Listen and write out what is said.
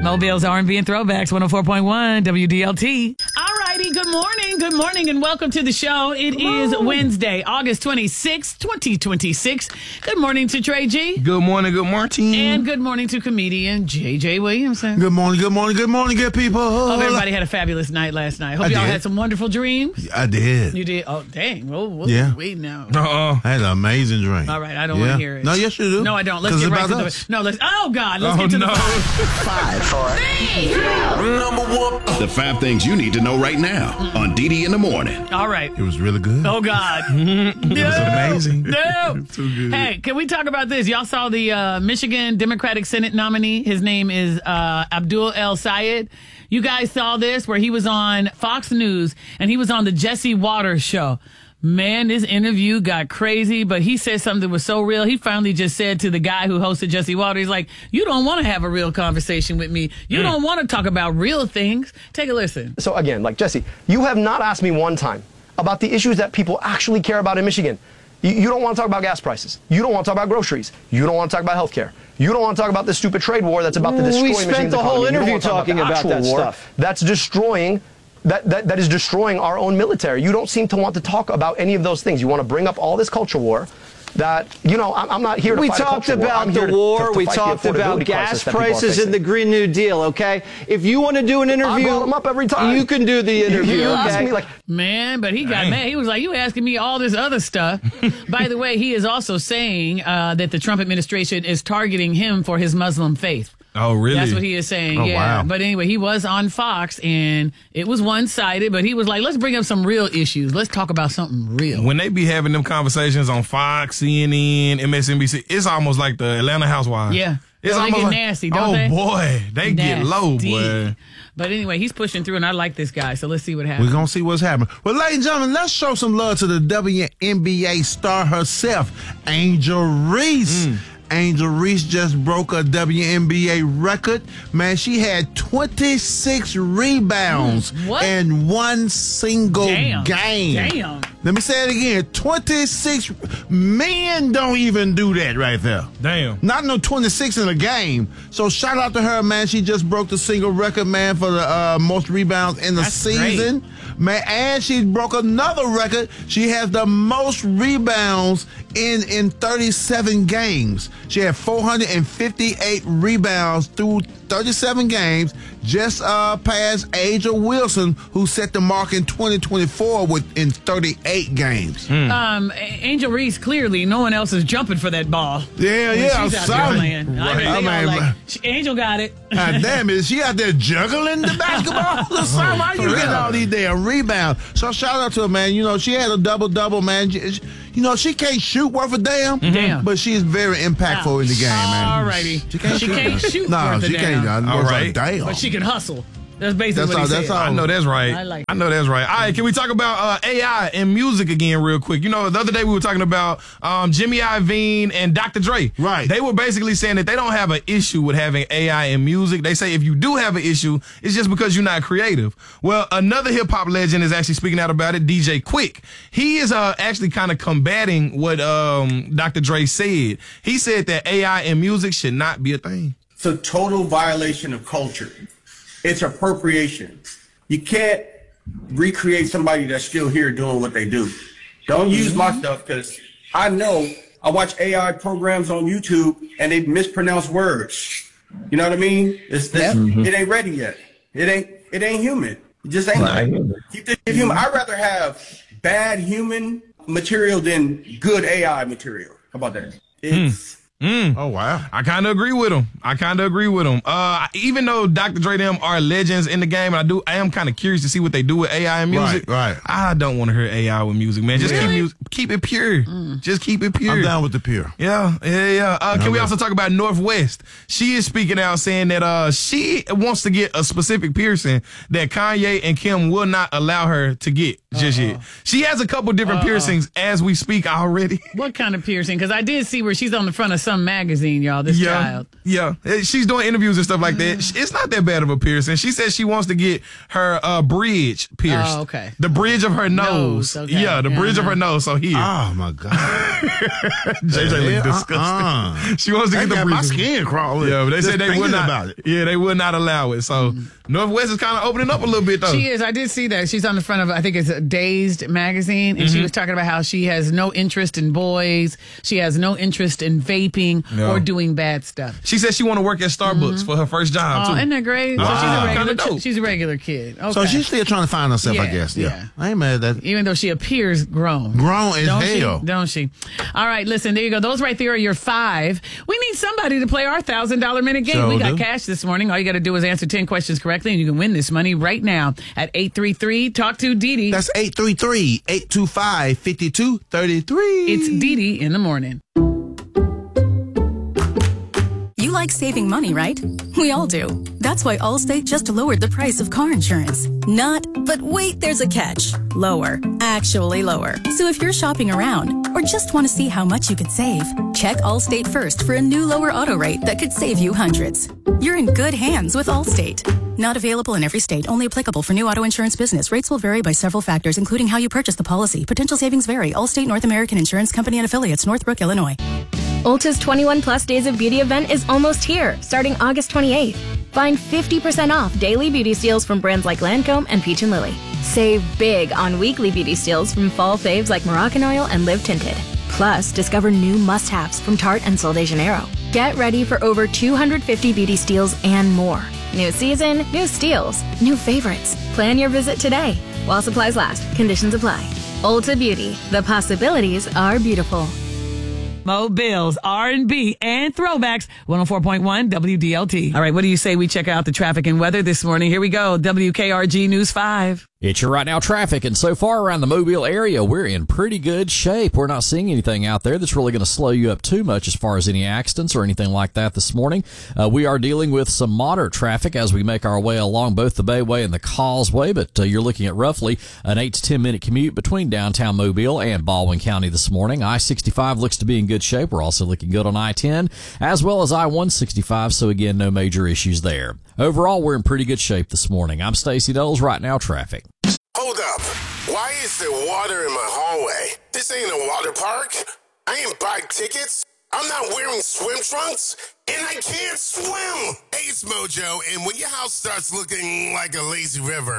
Mobile's R&B and Throwbacks, 104.1 WDLT. All righty, good morning, and welcome to the show. It is Wednesday, August 26th, 2026. Good morning to Trey G. Good morning, And good morning to comedian J.J. Williamson. Good morning, good people. Hope everybody had a fabulous night last night. Hope y'all had some wonderful dreams. I did. You did? Oh, dang. Yeah. Wait now. I had an amazing dream. All right, I don't want to hear it. No, yes, you do. No, I don't. Let's get right to the... No, let's... Oh, God. Let's get to the... 5, 4, 3, 2, number 1. The 5 things you need to know right now on DD in the Morning. All right. It was really good. Oh, God. It was amazing. No. Too good. Hey, can we talk about this? Y'all saw the Michigan Democratic Senate nominee. His name is Abdul El Sayed. You guys saw this where he was on Fox News and he was on the Jesse Waters show. Man, this interview got crazy, but he said something that was so real. He finally just said to the guy who hosted Jesse Waters, he's like, you don't want to have a real conversation with me. You don't want to talk about real things. Take a listen. So again, like Jesse, you have not asked me one time about the issues that people actually care about in Michigan. You don't want to talk about gas prices. You don't want to talk about groceries. You don't want to talk about healthcare. You don't want to talk about this stupid trade war that's about to destroy Michigan's economy. We spent the whole interview talking about that stuff. That's destroying... That is destroying our own military. You don't seem to want to talk about any of those things. You want to bring up all this culture war that, you know, I'm not here to fight a culture war. We talked about the war. We talked about gas prices and the Green New Deal, okay? If you want to do an interview, I brought them up every time. You can do the interview, you okay? ask me like, man, but he got mad. He was like, you asking me all this other stuff. By the way, he is also saying that the Trump administration is targeting him for his Muslim faith. Oh, really? That's what he is saying, Oh, yeah. wow. But anyway, he was on Fox, and it was one-sided, but he was like, let's bring up some real issues. Let's talk about something real. When they be having them conversations on Fox, CNN, MSNBC, it's almost like the Atlanta Housewives. Yeah. It's They almost get like, nasty, don't they? Oh, boy. They get low, boy. But anyway, he's pushing through, and I like this guy, so let's see what happens. We're going to see what's happening. Well, ladies and gentlemen, let's show some love to the WNBA star herself, Angel Reese. Angel Reese just broke a WNBA record. Man, she had 26 rebounds in one single game. Damn. Let me say it again. 26. Men don't even do that right there. Damn. Not no 26 in a game. So shout out to her, man. She just broke the single record, man, for the most rebounds in the season. Great. Man, and she broke another record. She has the most rebounds in 37 games. She had 458 rebounds through 37 games, just past Aja Wilson, who set the mark in 2024 in 38 games. Angel Reese, clearly, no one else is jumping for that ball. Yeah, She's out there playing. Angel got it. God damn it, she out there juggling the basketball or something? How you getting all these damn rebounds? So shout out to her, man. You know, she had a double-double, man. You know, she can't shoot worth a damn, but she's very impactful in the game, man. All righty. She can't shoot No, worth a she damn. can't. All right. Damn. But she can hustle. That's basically what he said. I know that's right. I know that's right. All right, can we talk about AI and music again real quick? You know, the other day we were talking about Jimmy Iovine and Dr. Dre. Right. They were basically saying that they don't have an issue with having AI in music. They say if you do have an issue, it's just because you're not creative. Well, another hip-hop legend is actually speaking out about it, DJ Quick. He is actually kind of combating what Dr. Dre said. He said that AI in music should not be a thing. It's a total violation of culture. It's appropriation. You can't recreate somebody that's still here doing what they do. Don't use my stuff because I know I watch AI programs on YouTube and they mispronounce words. You know what I mean? It ain't ready yet. It ain't human. It just ain't. Keep it human. I'd rather have bad human material than good AI material. How about that? It's Oh, wow. I kind of agree with him. Even though Dr. Dre them are legends in the game, and I am kind of curious to see what they do with AI and music. Right. I don't want to hear AI with music, man. Just keep it pure. Just keep it pure. I'm down with the pure. Yeah. Can we also talk about Northwest? She is speaking out saying that she wants to get a specific piercing that Kanye and Kim will not allow her to get. just yet. She has a couple different piercings as we speak already. What kind of piercing? Because I did see where she's on the front of some magazine, y'all, this child. Yeah. She's doing interviews and stuff like that. It's not that bad of a piercing. She says she wants to get her bridge pierced. Oh, okay. The bridge of her nose. Okay. Yeah, the bridge of her nose. So here. Oh, my God. JJ look disgusting. She wants to get the bridge. My skin crawling. Yeah, but they said they would not. About it. Yeah, they would not allow it. So Northwest is kind of opening up a little bit, though. She is. I did see that. She's on the front of, I think it's a Dazed magazine, and she was talking about how she has no interest in boys. She has no interest in vaping or doing bad stuff. She said she want to work at Starbucks for her first job, too. Isn't that great? Wow. So she's a regular kid. Okay. So she's still trying to find herself, I guess. Yeah. I ain't mad at that. Even though she appears grown. Grown as hell. Don't she? All right, listen, there you go. Those right there are your 5. We need somebody to play our $1,000 minute game. We got cash this morning. All you got to do is answer 10 questions correctly, and you can win this money right now at 833 Talk to Dee Dee. That's 833-825-5233. It's Dee Dee in the morning. You like saving money, right? We all do. That's why Allstate just lowered the price of car insurance. Not, but wait, there's a catch. Lower. Actually lower. So if you're shopping around or just want to see how much you could save, check Allstate first for a new lower auto rate that could save you hundreds. You're in good hands with Allstate. Not available in every state. Only applicable for new auto insurance business. Rates will vary by several factors, including how you purchase the policy. Potential savings vary. Allstate North American Insurance Company and Affiliates, Northbrook, Illinois. Ulta's 21 Plus Days of Beauty event is almost here, starting August 28th. Find 50% off daily beauty steals from brands like Lancome and Peach & Lily. Save big on weekly beauty steals from fall faves like Moroccan Oil and Live Tinted. Plus, discover new must-haves from Tarte and Sol de Janeiro. Get ready for over 250 beauty steals and more. New season, new steals, new favorites. Plan your visit today. While supplies last, conditions apply. Ulta Beauty. The possibilities are beautiful. Mo Bills, R&B, and throwbacks. 104.1 WDLT. All right, what do you say we check out the traffic and weather this morning? Here we go. WKRG News 5. It's your right now traffic, and so far around the Mobile area, we're in pretty good shape. We're not seeing anything out there that's really going to slow you up too much as far as any accidents or anything like that this morning. We are dealing with some moderate traffic as we make our way along both the Bayway and the Causeway, but you're looking at roughly an 8 to 10 minute commute between downtown Mobile and Baldwin County this morning. I-65 looks to be in good shape. We're also looking good on I-10 as well as I-165, so again, no major issues there. Overall, we're in pretty good shape this morning. I'm Stacey Knowles, right now traffic. Hold up. Why is there water in my hallway? This ain't a water park. I ain't buy tickets. I'm not wearing swim trunks, and I can't swim. Hey, it's Mojo, and when your house starts looking like a lazy river,